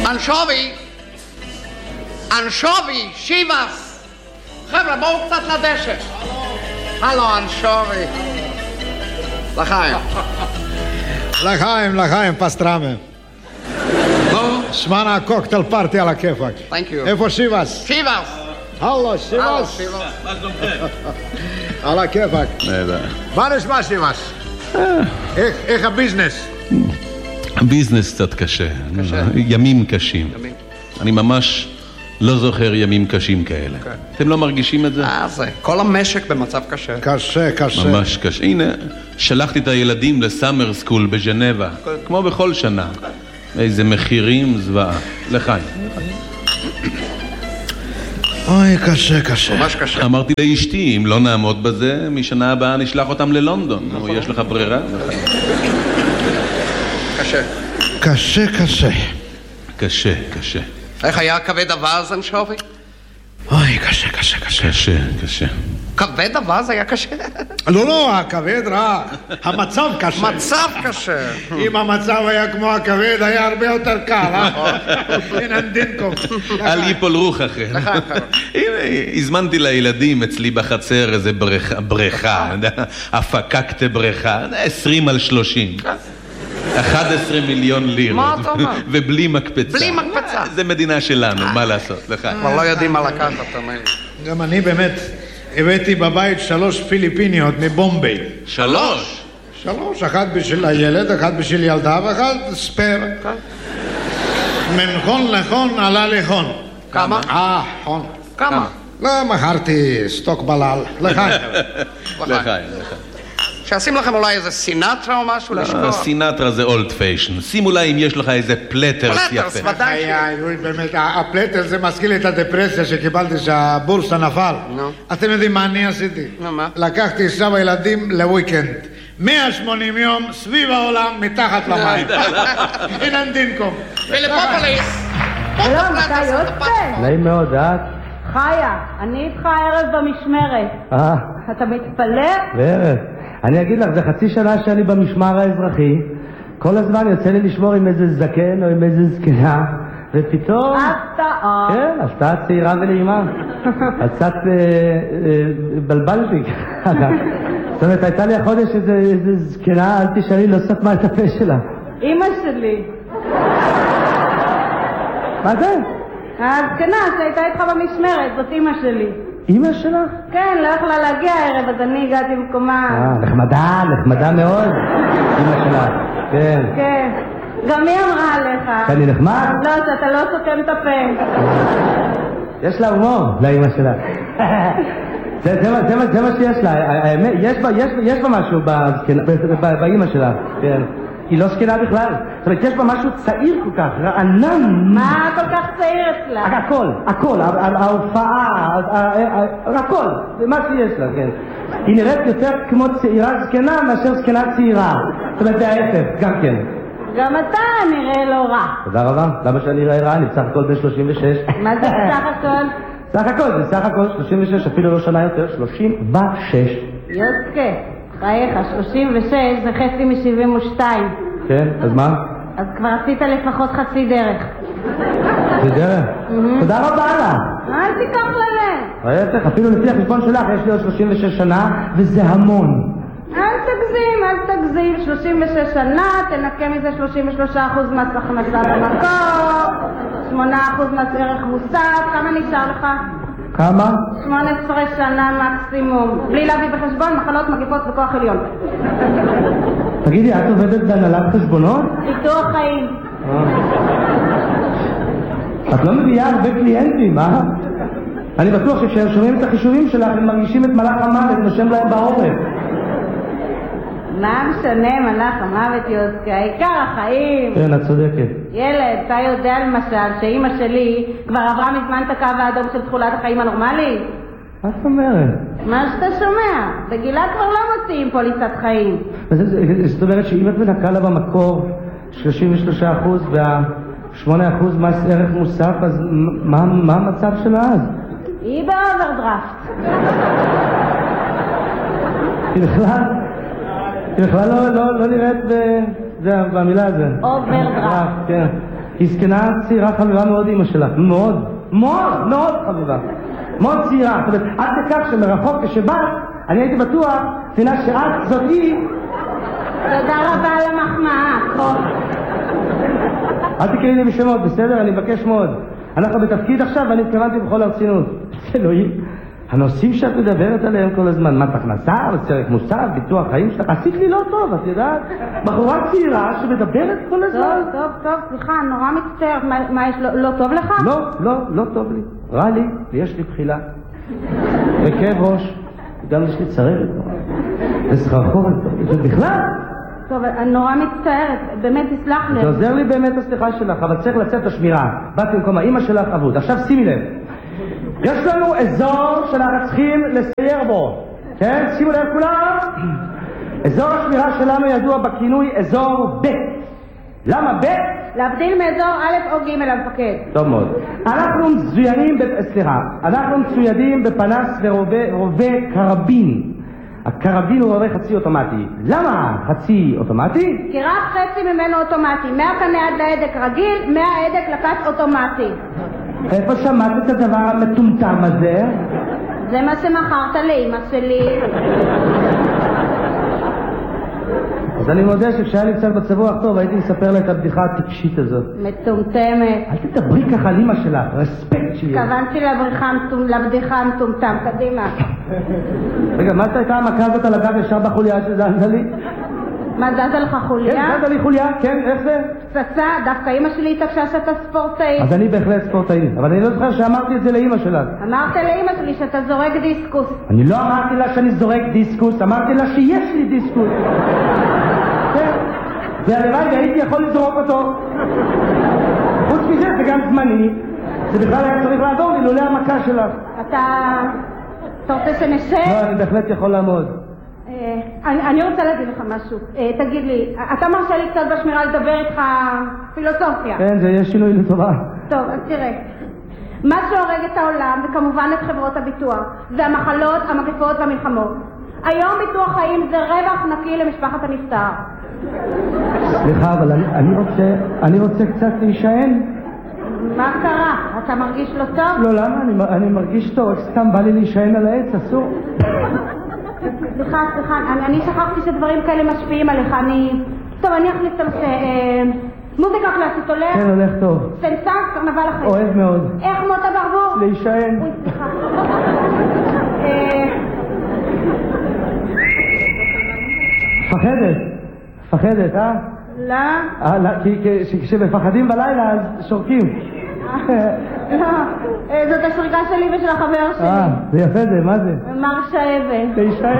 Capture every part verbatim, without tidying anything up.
אנשובי! אנשובי! שיבס! חבר'ה, בואו קצת לדשא. הלו, אנשובי. לחיים. לחיים, לחיים, פסטרמה. נו? שמענה קוקטייל פארטי על הכיפק. Thank you. איפה שיבס? שיבס! הלו, הלו, שיבס. שיבס. מה שלומכם? על הכיפק. מה נשמע שיבס? איך הביזנס? הביזנס קצת קשה. קשה? ימים קשים. ימים. אני ממש לא זוכר ימים קשים כאלה. אתם לא מרגישים את זה? אה, זה. כל המשק במצב קשה. קשה, קשה. ממש קשה. הנה, שלחתי את הילדים לסאמר סקול בז'נבה, כמו בכל שנה. איזה מחירים זוועה. לחיים. אוי, קשה, קשה. ממש קשה. אמרתי לאשתי, אם לא נעמוד בזה, משנה הבאה נשלח אותם ללונדון. נו, יש לך ברירה? קשה. קשה, קשה. קשה, קשה. איך היה כבד אווז, אנשובי? אוי, קשה, קשה, קשה. קשה, קשה. כבד אווז היה קשה? לא, לא, הכבד רע. המצב קשה. מצב קשה. אם המצב היה כמו הכבד, היה הרבה יותר קל, אה? אין דינקום. אל ייפול רוח אחרי. הנה, הזמנתי לילדים אצלי בחצר איזה בריכה, הפקקת בריכה, עשרים על שלושים. אחד עשר מיליון לירות. מה אתה אומר? ובלי מקפצה. בלי מקפצה. זה מדינה שלנו, מה לעשות? לך. כבר לא יודעים מה לקחת, תאמין. גם אני באמת הבאתי בבית שלוש פיליפיניות מבומביי. שלוש? שלוש, אחת בשביל הילד, אחת בשביל ילדה ואחת ספר. מנחון לחון עלה לחון. כמה? אה, חון. כמה? לא, מכרתי סטוק בלל. לחיים. לחיים. שעשים לכם אולי איזה סינטרה או משהו לשמוע? סינטרה זה אולד פיישן. שים אולי אם יש לך איזה פלטרס פלטרס, יפה. ודאי ש... באמת, הפלטר זה מזכיר לי את הדפרסיה שקיבלתי שהבורסה נפל. נו. אתם יודעים מה אני עשיתי? נו, מה? לקחתי אישה וילדים לוויקנד. מאה ושמונים יום סביב העולם מתחת למים. אין דינקום. פיליפופוליס! שלום, אתה יוצא? נעים מאוד, את? חיה, אני איתך הערב במשמרת. אה, אתה מתפלא? בערב. אני אגיד לך, זה חצי שנה שאני במשמר האזרחי, כל הזמן יוצא לי לשמור עם איזה זקן או עם איזה זקנה, ופתאום... הפתעה. כן, הפתעה צעירה ונעימה. אז קצת בלבלתי. זאת אומרת, הייתה לי החודש איזה זקנה, אל תשאלי, לא סתמה את הפה שלה. אמא שלי. מה זה? הזקנה שהייתה איתך במשמרת, זאת אמא שלי. אמא שלך? כן, לא יכלה להגיע הערב, אז אני הגעתי במקומה. אה, נחמדה, נחמדה מאוד. אמא שלך, כן. כן. גם היא אמרה עליך. אני נחמד? לא, שאתה לא סותם את הפה. יש לה הומור, לאמא שלך. זה, זה, זה, זה מה שיש לה. האמת, יש בה, יש, יש בה משהו באמא שלך, כן. היא לא זקנה בכלל. זאת אומרת, יש בה משהו צעיר כל כך, רענן. מה כל כך צעיר אצלה? הכל, הכל, ההופעה, הכל, מה שיש לה, כן. היא נראית יותר כמו צעירה זקנה מאשר זקנה צעירה. זאת אומרת, זה ההפך, גם כן. גם אתה נראה לא רע. תודה רבה. למה שאני אראה רע? אני בסך הכל בן שלושים ושש. מה זה בסך הכל? סך הכל, זה סך הכל שלושים ושש, אפילו לא שנה יותר, שלושים ושש. יוסקה, חייך, שלושים ושש זה חצי מ-שבעים ושתיים. כן, אז מה? אז כבר עשית לפחות חצי דרך. זה דרך? תודה רבה לה. אל תיקח ללב. ראיתך, אפילו לפי החשבון שלך יש לי עוד שלושים ושש שנה, וזה המון. אל תגזים, אל תגזים. שלושים ושש שנה, תנקה מזה שלושים ושלושה אחוז מס הכנסה במקור, שמונה אחוז מס ערך מוסף. כמה נשאר לך? כמה? שמונה עשרה שנה מקסימום, בלי להביא בחשבון מחלות מגיפות וכוח עליון. תגידי, את עובדת בהנהלת חשבונות? ביטוח חיים. את לא מביאה הרבה קליינטים, אה? אני בטוח שכשהם שומעים את החישובים שלך הם מרגישים את מלאך המוות נושם להם בעורף. מה משנה מלאך המוות, יוסקה? העיקר החיים. כן, את צודקת. ילד, אתה יודע למשל שאימא שלי כבר עברה מזמן את הקו האדום של תחולת החיים הנורמלית? מה זאת אומרת? מה שאתה שומע, בגילה כבר לא מוציאים פוליסת חיים. זאת אומרת שאם את מנקה לה במקור שלושים ושלושה אחוז וה-שמונה אחוז מס ערך מוסף, אז מה, מה המצב שלה אז? היא באוברדרפט. היא בכלל, היא בכלל לא, לא, לא נראית ב... זה, במילה הזה. אוברדרפט. כן. היא זקנה צעירה חביבה מאוד אמא שלך, מאוד, מאוד, מאוד חביבה. מאוד צעירה, זאת אומרת, עד לכך שמרחוק כשבאת, אני הייתי בטוח, ציינה שאת זאת היא. תודה רבה על המחמאה. אל תקראי לי בשמות, בסדר? אני מבקש מאוד. אנחנו בתפקיד עכשיו ואני התכוונתי בכל הרצינות. אלוהים, הנושאים שאת מדברת עליהם כל הזמן, מס הכנסה, ערך מוסף, ביטוח חיים שלך, עשית לי לא טוב, את יודעת? בחורה צעירה שמדברת כל הזמן. טוב, טוב, טוב, סליחה, נורא מצטערת. מה, יש לא טוב לך? לא, לא, לא טוב לי. רע לי, ויש לי בחילה. וכאב ראש, גם יש לי צרבת. וסחרחורת, זה בכלל. טוב, אני נורא מצטערת, באמת תסלח לי. זה עוזר לי באמת הסליחה שלך, אבל צריך לצאת לשמירה. באתי במקום האמא שלך אבוד. עכשיו שימי לב. יש לנו אזור שאנחנו צריכים לסייר בו. כן? שימו לב כולם. אזור השמירה שלנו ידוע בכינוי אזור ב'. למה ב'? להבדיל מאזור א' או ג' המפקד. טוב מאוד. אנחנו מצוינים, סליחה, אנחנו מצוידים בפנס ורובה קרבין. הקרבין הוא רובה חצי אוטומטי. למה חצי אוטומטי? כי רק חצי ממנו אוטומטי. מהקנה עד להדק רגיל, מההדק לקט אוטומטי. איפה שמעת את הדבר המטומטם הזה? זה מה שמכרת לאמא שלי. אז אני מודה שכשהיה לי קצת בצבוע טוב הייתי מספר לה את הבדיחה הטיפשית הזאת. מטומטמת. אל תדברי ככה על אמא שלך, רספקט שיהיה. התכוונתי לבדיחה המטומטם, קדימה. רגע, מה הייתה המכה הזאת על הגב ישר בחוליה שזזה לי? מה, זזה לך חוליה? כן, זזה לי חוליה, כן, איך זה? פצצה, דווקא אמא שלי התעקשה שאתה ספורטאי. אז אני בהחלט ספורטאי, אבל אני לא זוכר שאמרתי את זה לאמא שלך. אמרת לאמא שלי שאתה זורק דיסקוס. אני לא אמרתי לה שאני זורק דיסקוס, אמרתי לה שיש לי דיסקוס. כן, והלוואי והייתי יכול לזרוק אותו. חוץ מזה זה גם זמני, זה בכלל היה צריך לעזור לי לולא המכה שלך. אתה... אתה רוצה שנשב? לא, אני בהחלט יכול לעמוד. אני רוצה להגיד לך משהו. תגיד לי, אתה מרשה לי קצת בשמירה לדבר איתך פילוסופיה? כן, זה יהיה שינוי לטובה. טוב, אז תראה. מה שהורג את העולם, וכמובן את חברות הביטוח, זה המחלות, המגפות והמלחמות. היום ביטוח חיים זה רווח נקי למשפחת הנפטר. סליחה, אבל אני, אני רוצה, אני רוצה קצת להישען. מה קרה? אתה מרגיש לא טוב? לא, למה? אני, אני מרגיש טוב, סתם בא לי להישען על העץ, אסור. סליחה, סליחה, אני, אני שכחתי שדברים כאלה משפיעים עליך, אני... טוב, אני אחליט על ש... אה, מוזיקה קלאסית הולך? כן, הולך טוב. סנסה, קרנבל החיים. אוהב מאוד. איך מוטה ברבור? להישען. אוי, סליחה. אה... פחדת. פחדת, אה? לא. אה, לא, כי כשמפחדים בלילה אז שורקים. לא, זאת השריקה שלי ושל החבר שלי. אה, זה יפה זה, מה זה? מר שאבל. להישאר.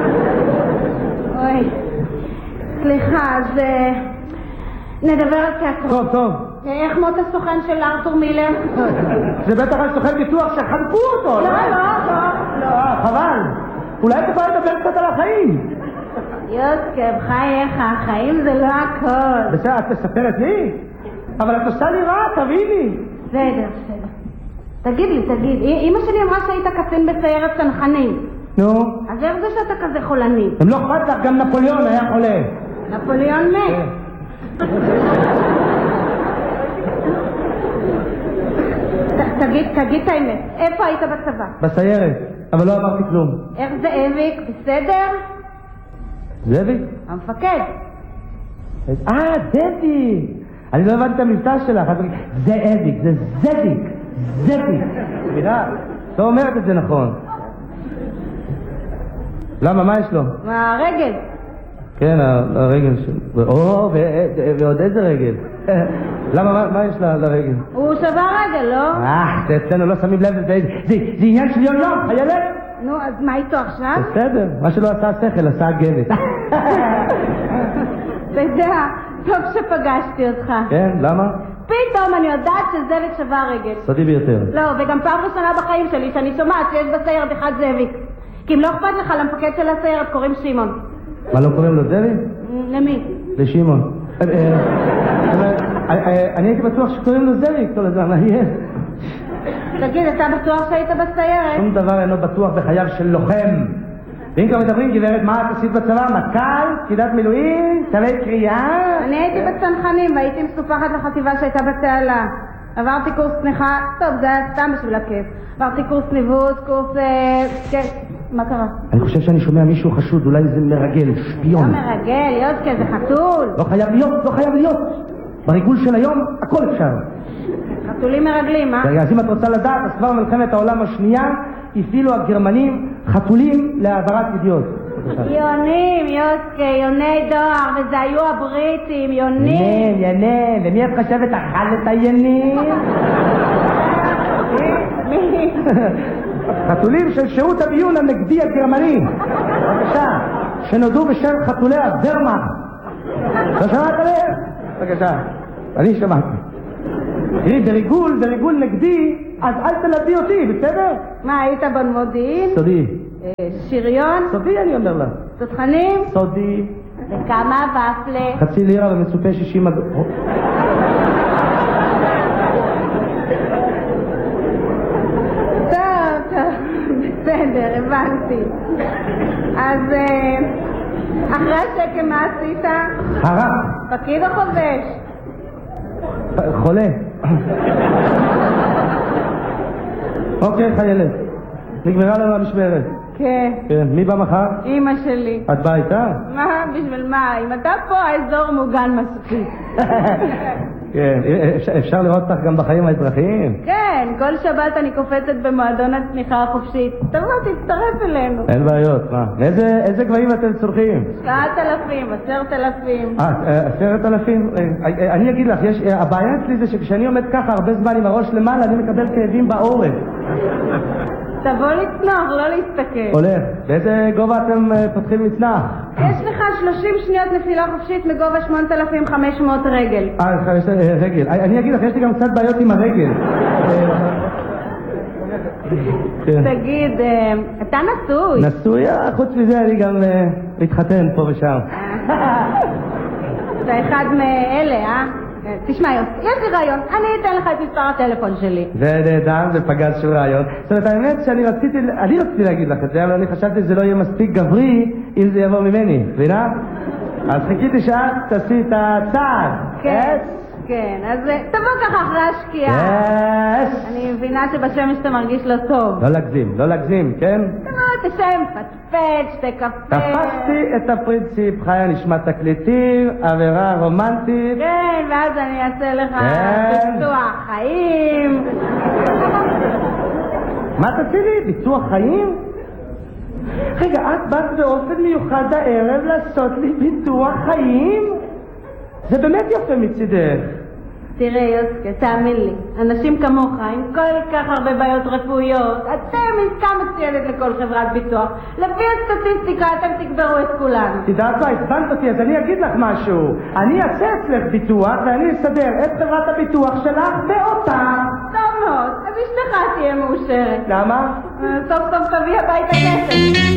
אוי, סליחה, אז נדבר על תיאטרון. טוב, טוב. איך מות הסוכן של ארתור מילר? זה בטח על סוכן ביטוח שחנקו אותו. לא, לא, לא. לא, חבל. אולי תוכל לדבר קצת על החיים. יוסקב, חייך, החיים זה לא הכל. בסדר, את מספרת לי? אבל את עושה לי רע, תביני. בסדר, בסדר. תגיד לי, תגיד, אמא שלי אמרה שהיית קצין בסיירת צנחנים. נו? אז איך זה שאתה כזה חולני? אם לא אכפת לך, גם נפוליאון היה חולה. נפוליאון מת. תגיד, תגיד את האמת, איפה היית בצבא? בסיירת, אבל לא אמרתי כלום. איך זאביק, בסדר? זאביק? המפקד. אה, זאביק! אני לא הבנתי את המבטא שלך, זה זאביק, זה זאביק, זאביק. סליחה, לא אומרת את זה נכון. למה, מה יש לו? הרגל. כן, הרגל שלו. או, ועוד איזה רגל? למה, מה יש לרגל? הוא שבר רגל, לא? אה, זה אצלנו לא שמים לב, זה עניין של יום יום, חיילת. נו, אז מה איתו עכשיו? בסדר, מה שלא עשה שכל, עשה גבת. אתה יודע, טוב שפגשתי אותך. כן, למה? פתאום אני יודעת שזאביק שבר רגל. סודי ביותר. לא, וגם פעם ראשונה בחיים שלי שאני שומעת שיש בסיירת אחד זאביק. כי אם לא אכפת לך, למפקד של הסיירת קוראים שמעון. מה, לא קוראים לו זאביק? למי? לשמעון. אני הייתי בטוח שקוראים לו זאביק כל הזמן, מעניין. תגיד, אתה בטוח שהיית בסיירת? שום דבר אינו בטוח בחייו של לוחם. ואם כבר מדברים, גברת, מה את עשית בצבא? מטכ"ל? פקידת מילואים? צווי קריאה? אני הייתי בצנחנים והייתי מסופחת לחטיבה שהייתה בתעלה. עברתי קורס צניחה, טוב, זה היה סתם בשביל הכיף. עברתי קורס ניווט, קורס... כן, מה קרה? אני חושב שאני שומע מישהו חשוד, אולי זה מרגל, שפיון. לא מרגל, יודקה, זה חתול. לא חייב להיות, לא חייב להיות. בריגול של היום, הכל אפשר. חתולים מרגלים, אה? רגע, אז אם את רוצה לדעת, אז כבר מלחמת העולם השנייה, הפעילו הגרמנים חתולים להעברת ידיעות. יונים, יודקה, יוני דואר, וזה היו הבריטים, יונים. ינים, ינים, ומי את חושבת אכל את הינים? מי? חתולים של שירות הביון הנגדי הגרמני. בבקשה, שנודעו בשם חתולי הוורמאכט. לא שמעת עליהם? בבקשה, אני שמעתי. תראי, בריגול, בריגול נגדי, אז אל תלדי אותי, בסדר? מה, היית במודיעין? סודי. שריון? סודי, אני אומר לה. תותחנים? סודי. וכמה ופלה? חצי לירה ומצופה שישים אגורות. טוב, טוב, בסדר, הבנתי. אז אחרי השקם מה עשית? הרע. פקיד או חובש? חולה. אוקיי, חיילת. נגמרה לנו המשמרת. כן. כן, מי בא מחר? אמא שלי. את באה איתה? מה? בשביל מה? אם אתה פה, האזור מוגן מספיק. כן, אפשר לראות אותך גם בחיים האזרחיים? כן, כל שבת אני קופצת במועדון הצניחה החופשית. תבוא, תצטרף אלינו. אין בעיות, מה? איזה גבהים אתם צורכים? שבעת אלפים, עשרת אלפים. אה, עשרת אלפים? אני אגיד לך, הבעיה אצלי זה שכשאני עומד ככה הרבה זמן עם הראש למעלה, אני מקבל כאבים בעורף. תבוא לצנוח, לא להסתכל. הולך. באיזה גובה אתם פותחים מצנח? יש לך שלושים שניות נפילה חופשית מגובה שמונת אלפים וחמש מאות רגל. אה, רגל. אני אגיד לך, יש לי גם קצת בעיות עם הרגל. תגיד, אתה נשוי? נשוי? חוץ מזה אני גם מתחתן פה ושם. זה אחד מאלה, אה? תשמע יוסי, יש לי רעיון, אני אתן לך את מספר הטלפון שלי. זה נהדר, זה פגז של רעיון. זאת אומרת, האמת שאני רציתי, אני רציתי להגיד לך את זה, אבל אני חשבתי שזה לא יהיה מספיק גברי אם זה יבוא ממני, מבינה? אז חיכיתי שאת תעשי את הצעד. כן, כן, אז תבוא ככה אחרי השקיעה. יס! אני מבינה שבשמש אתה מרגיש לא טוב. לא להגזים, לא להגזים, כן? תבוא, תשם, פטפט, שתי קפה. תפסתי את הפרינציפ, חיה נשמע תקליטים, עבירה רומנטית. כן, ואז אני אעשה לך ביטוח חיים. מה תעשי לי? ביטוח חיים? רגע, את באת באופן מיוחד הערב לעשות לי ביטוח חיים? זה באמת יפה מצידך. תראה יוסקה, תאמין לי, אנשים כמוך עם כל כך הרבה בעיות רפואיות, אתם עסקה מצוינת לכל חברת ביטוח. לפי הסטטיסטיקה אתם תגברו את כולנו. תדעת מה, הסבנת אותי, אז אני אגיד לך משהו. אני אעשה אצלך ביטוח ואני אסדר את חברת הביטוח שלך באותה. טוב מאוד, אז אשתך תהיה מאושרת. למה? סוף סוף תביא הביתה כסף.